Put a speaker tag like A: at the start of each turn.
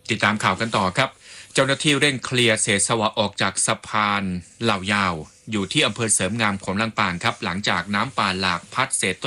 A: ติดตามข่าวกันต่อครับเจ้าหน้าที่เร่งเคลียร์เศษสวะออกจากสะพานเหล่ายาวอยู่ที่อำเภอเสริมงามของลำปางครับหลังจากน้ำป่าหลากพัดเศษ